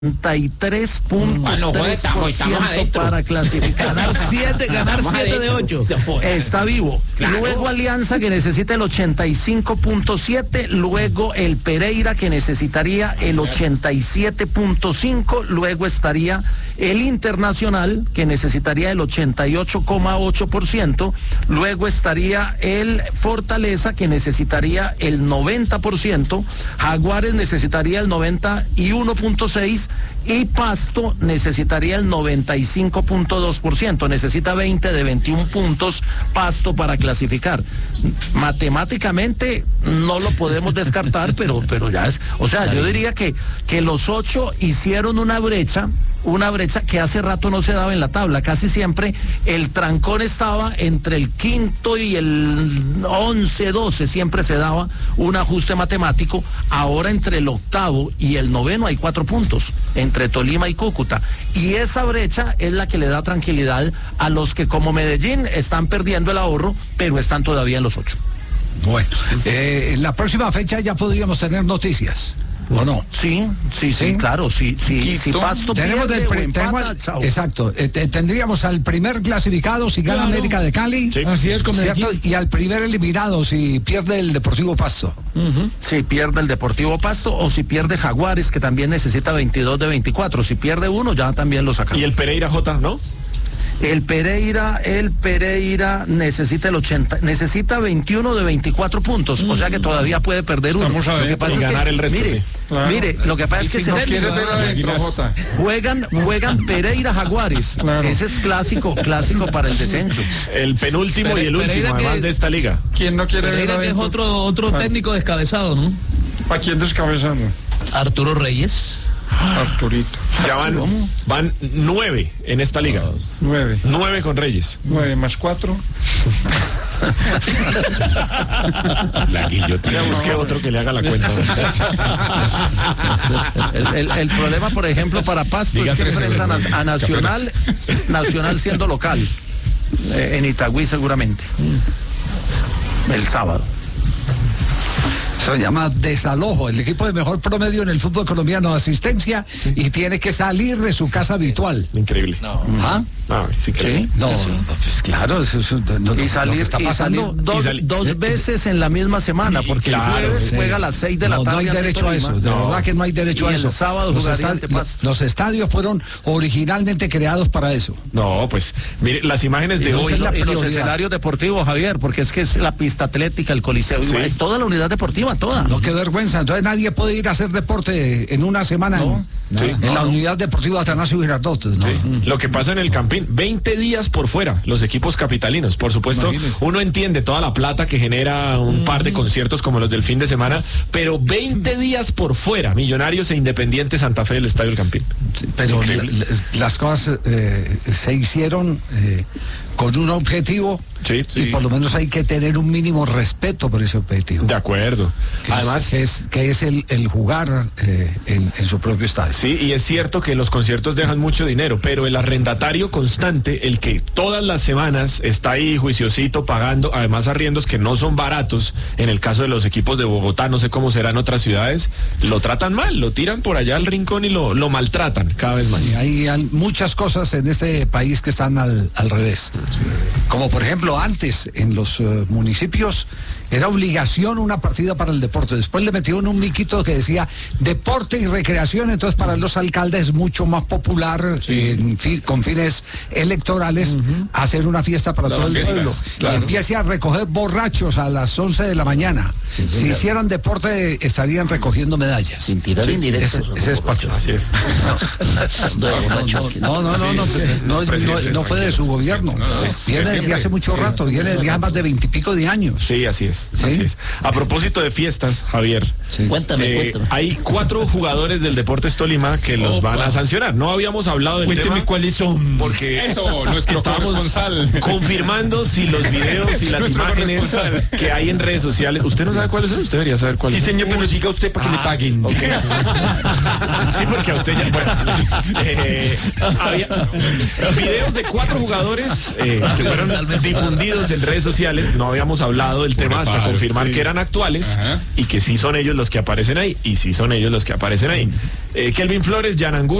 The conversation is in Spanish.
93.3% para clasificar. Ganar 7 de 8. Está vivo. Claro. Luego Alianza, que necesita el 85.7. Luego el Pereira, que necesitaría el 87.5. Luego estaría el Internacional, que necesitaría el 88.8%. Luego estaría el Fortaleza, que necesitaría el 90%. Jaguares necesitaría el 91.6%. Y Pasto necesitaría el 95.2%. Necesita 20 de 21 puntos Pasto para clasificar. Matemáticamente no lo podemos descartar, pero ya es. O sea, yo diría que los 8 hicieron una brecha que hace rato no se daba en la tabla. Casi siempre el trancón estaba entre el quinto y el 11, 12, siempre se daba un ajuste matemático. Ahora entre el octavo y el noveno hay 4 puntos, entre Tolima y Cúcuta. Y esa brecha es la que le da tranquilidad a los que, como Medellín, están perdiendo el ahorro, pero están todavía en los 8. Bueno, en la próxima fecha ya podríamos tener noticias. ¿O no? Sí, claro, sí, Pasto pierde o empata, chao. Exacto, tendríamos al primer clasificado si gana América de Cali, sí. Así es, ¿cierto? Y al primer eliminado si pierde el Deportivo Pasto. Si pierde el Deportivo Pasto o si pierde Jaguares, que también necesita 22 de 24, si pierde uno ya también lo sacamos. Y el Pereira, J, ¿no? El Pereira necesita necesita 21 de 24 puntos, o sea que todavía puede perder uno. Lo que pasa es ganar el resto, mire, lo que pasa es que juegan Pereira Jaguares. Claro. Ese es clásico para el descenso. El penúltimo y el último, además de esta liga. ¿Quién no quiere Pereira, que es otro técnico descabezado, ¿no? ¿A quién descabezando? Arturo Reyes. Arturito. Ya van 9 en esta liga. 9 con Reyes. 9 más 4. La guillotina. Busque otro que le haga la cuenta. El problema, por ejemplo, para Pasto es que enfrentan a Nacional siendo local, en Itagüí seguramente, el sábado. Se llama desalojo, el equipo de mejor promedio en el fútbol colombiano, asistencia, y tiene que salir de su casa habitual. Increíble. ¿Ah? Sí, pues claro, y salir dos veces en la misma semana, porque el jueves juega a las 6 de la tarde. No hay derecho a eso, de verdad que no hay derecho a eso. El sábado los estadios fueron originalmente creados para eso. No, pues mire, las imágenes de hoy. Y los escenarios deportivos, Javier, porque es que es la pista atlética, el coliseo, es toda la unidad deportiva, toda. No, qué vergüenza, entonces nadie puede ir a hacer deporte en una semana en la unidad deportiva Atanasio Girardot. Lo que pasa en el Campín, 20 días por fuera, los equipos capitalinos. Por supuesto, uno entiende toda la plata que genera un par de conciertos como los del fin de semana, pero 20 días por fuera, Millonarios e Independiente Santa Fe del Estadio El Campín. Sí, pero las cosas se hicieron con un objetivo. Y por lo menos hay que tener un mínimo respeto por ese objetivo. De acuerdo. Además, que es el jugar en su propio estadio. Sí, y es cierto que los conciertos dejan mucho dinero, pero el arrendatario constante, el que todas las semanas está ahí juiciosito pagando, además arriendos que no son baratos, en el caso de los equipos de Bogotá, no sé cómo será en otras ciudades, lo tratan mal, lo tiran por allá al rincón y lo maltratan cada vez más. Sí, hay muchas cosas en este país que están al revés. Como por ejemplo, antes en los municipios era obligación una partida para el deporte. Después le metieron un miquito que decía deporte y recreación. Entonces para los alcaldes es mucho más popular, con fines electorales, hacer una fiesta para todo el pueblo. Claro. Y empiece a recoger borrachos a las 11 de la mañana. Si hicieran deporte estarían recogiendo medallas. Sin tirar indirectos. Ese es Pacho. Así es. No fue de su gobierno. Viene desde hace mucho rato, viene desde hace más de 20 y pico de años. Sí, así es. Así es. A propósito de fiestas, Javier. Cuéntame. Hay 4 jugadores del Deportes Tolima que los van a sancionar. No habíamos hablado del tema. Cuáles son. Porque nuestro estábamos confirmando si los videos y las imágenes que hay en redes sociales. ¿Usted no sabe cuáles son? Usted debería saber cuáles son. Sí, señor, pero siga usted para que le paguen. Okay. Sí, porque a usted ya... Bueno, había videos de 4 jugadores que fueron difundidos en redes sociales. No habíamos hablado del tema hasta confirmar que eran actuales. y que sí son ellos los que aparecen ahí, y sí son ellos los que aparecen ahí. Kelvin Flores, Jan Angulo,